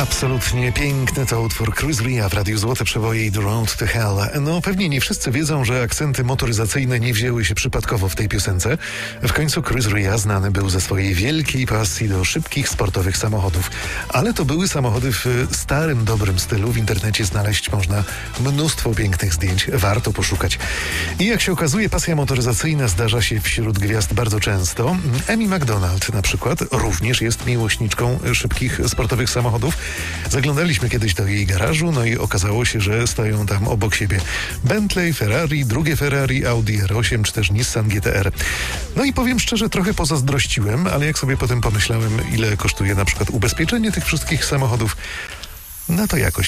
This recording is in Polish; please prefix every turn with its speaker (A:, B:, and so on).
A: Absolutnie piękny to utwór Chris Rea w Radiu Złote Przeboje i The Road to Hell. No pewnie nie wszyscy wiedzą, że akcenty motoryzacyjne nie wzięły się przypadkowo w tej piosence. W końcu Chris Rea znany był ze swojej wielkiej pasji do szybkich, sportowych samochodów. Ale to były samochody w starym, dobrym stylu. W internecie znaleźć można mnóstwo pięknych zdjęć. Warto poszukać. I jak się okazuje, pasja motoryzacyjna zdarza się wśród gwiazd bardzo często. Amy McDonald na przykład również jest miłośniczką szybkich, sportowych samochodów. Zaglądaliśmy kiedyś do jej garażu, no i okazało się, że stoją tam obok siebie Bentley, Ferrari, drugie Ferrari, Audi R8 czy też Nissan GT-R. No i powiem szczerze, trochę pozazdrościłem, ale jak sobie potem pomyślałem, ile kosztuje na przykład ubezpieczenie tych wszystkich samochodów, no to jakoś